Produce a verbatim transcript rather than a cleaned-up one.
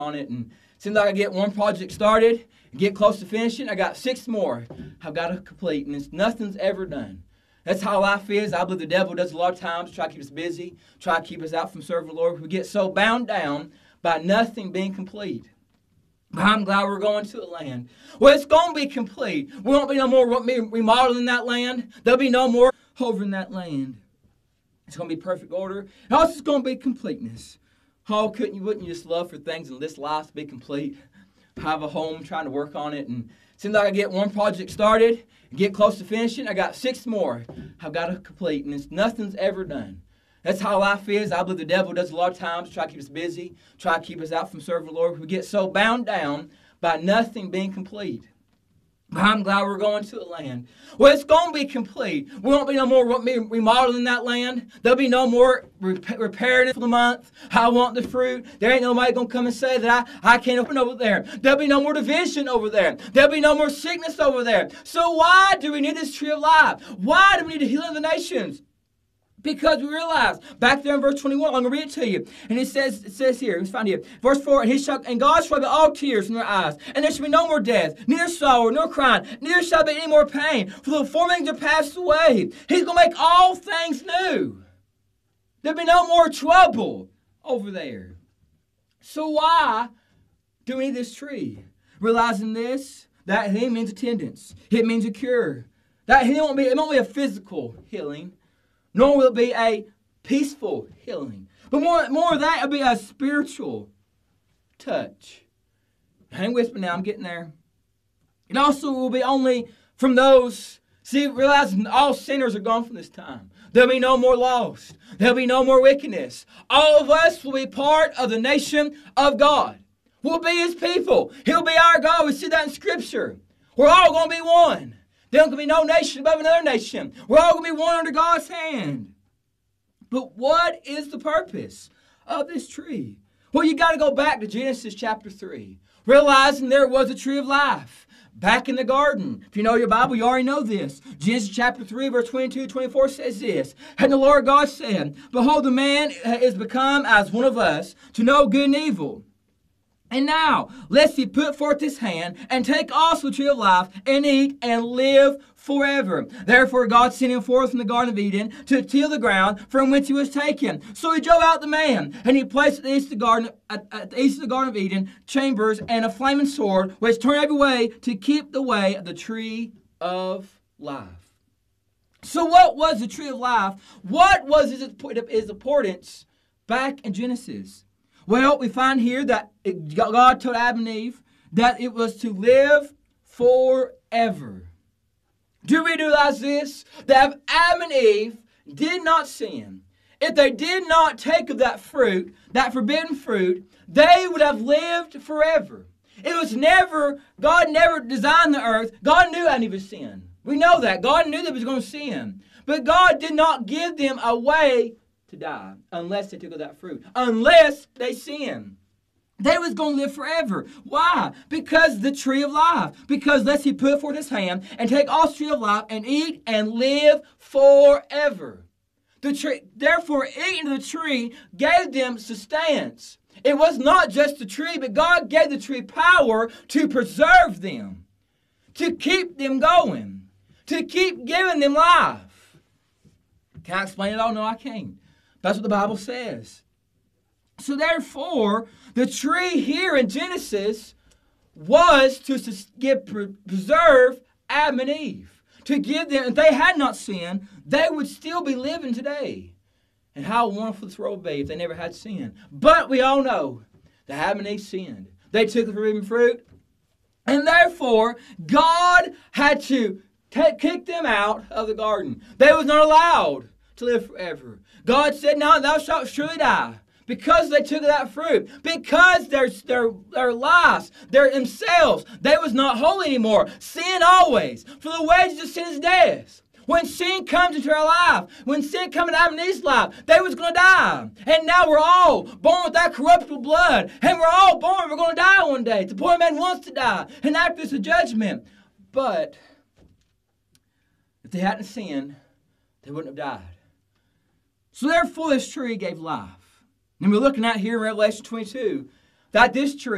on it, and it seems like I get one project started, get close to finishing, I got six more I've got to complete, and it's, nothing's ever done. That's how life is. I believe the devil does a lot of times, try to keep us busy, try to keep us out from serving the Lord. We get so bound down by nothing being complete. But I'm glad we're going to a land. Well, it's going to be complete. We won't be no more remodeling that land. There'll be no more over in that land. It's going to be perfect order. And also, it's going to be completeness. Oh, couldn't you, wouldn't you just love for things in this life to be complete? Have a home, trying to work on it, and it seems like I get one project started, get close to finishing, I got six more I've got to complete, and it's, nothing's ever done. That's how life is. I believe the devil does a lot of times, try to keep us busy, try to keep us out from serving the Lord. We get so bound down by nothing being complete. But I'm glad we're going to a land. Well, it's going to be complete. We won't be no more remodeling that land. There'll be no more rep- repairing it for the month. I want the fruit. There ain't nobody going to come and say that I, I can't open over there. There'll be no more division over there. There'll be no more sickness over there. So why do we need this tree of life? Why do we need to heal the nations? Because we realize, back there in verse twenty-one, I'm going to read it to you. And it says, it says here, let's find it here. Verse four, and, he shall, and God shall wipe all tears from their eyes, and there shall be no more death, neither sorrow, nor crying, neither shall be any more pain, for the former things are passed away. He's going to make all things new. There'll be no more trouble over there. So why do we need this tree? Realizing this, that healing means attendance. It means a cure. That healing won't be, it won't be a physical healing. Nor will it be a peaceful healing. But more, more of that, it'll be a spiritual touch. Hang with me now, I'm getting there. It also will be only from those, see, realizing all sinners are gone from this time. There'll be no more lost. There'll be no more wickedness. All of us will be part of the nation of God. We'll be His people. He'll be our God. We see that in Scripture. We're all going to be one. There's going to be no nation above another nation. We're all going to be one under God's hand. But what is the purpose of this tree? Well, you got to go back to Genesis chapter three. Realizing there was a tree of life back in the garden. If you know your Bible, you already know this. Genesis chapter three, verse twenty-two, twenty-four says this. And the Lord God said, Behold, the man is become as one of us, to know good and evil. And now, lest he put forth his hand, and take also the tree of life, and eat, and live forever. Therefore God sent him forth from the Garden of Eden, to till the ground from whence he was taken. So he drove out the man, and he placed at the east of the garden, at, at the east of the Garden of Eden, chambers, and a flaming sword, which turned every way, to keep the way of the tree of life. So what was the tree of life? What was its importance back in Genesis? Well, we find here that it, God told Adam and Eve that it was to live forever. Do we realize this? That if Adam and Eve did not sin, if they did not take of that fruit, that forbidden fruit, they would have lived forever. It was never, God never designed the earth. God knew Adam and Eve would sin. We know that. God knew they was going to sin. But God did not give them a way to die unless they took of that fruit, unless they sinned. They was going to live forever. Why? Because the tree of life. Because lest he put forth his hand and take all the tree of life and eat and live forever. The tree, therefore, eating the tree gave them sustenance. It was not just the tree, but God gave the tree power to preserve them, to keep them going, to keep giving them life. Can I explain it all? No, I can't. That's what the Bible says. So therefore, the tree here in Genesis was to give, preserve Adam and Eve. To give them, if they had not sinned, they would still be living today. And how wonderful this world would be if they never had sin. But we all know that Adam and Eve sinned. They took the forbidden fruit. And therefore, God had to take, kick them out of the garden. They was not allowed to live forever. God said, "Now thou shalt surely die," because they took that fruit, because their their their lives, their themselves, they was not holy anymore. Sin always, for the wages of sin is death. When sin comes into our life, when sin comes into Adam and Eve's life, they was going to die. And now we're all born with that corruptible blood, and we're all born, we're going to die one day. The poor man wants to die, and after this, a judgment. But if they hadn't sinned, they wouldn't have died. So therefore, this tree gave life. And we're looking at here in Revelation twenty-two that this tree